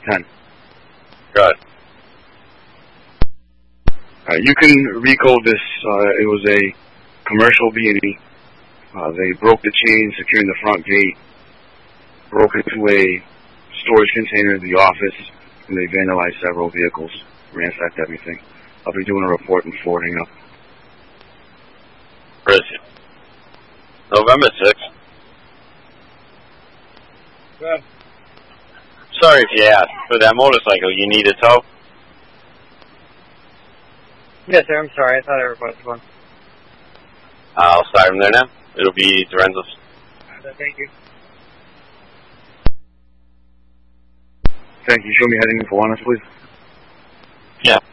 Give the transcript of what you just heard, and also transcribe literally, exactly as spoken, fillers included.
ten. Good. Uh, you can recode this. Uh, it was a commercial B and E. Uh, they broke the chain securing the front gate, broke into a storage container in the office, and they vandalized several vehicles, ransacked everything. I'll be doing a report and forwarding up. Where is it? November sixth. Good. Sorry if you asked. For that motorcycle, you need a tow? Yes, sir. I'm sorry. I thought I requested one. I'll start him there now. It'll be Dorenzo's. Thank you. Thank you. Show me heading for one, please. Yeah.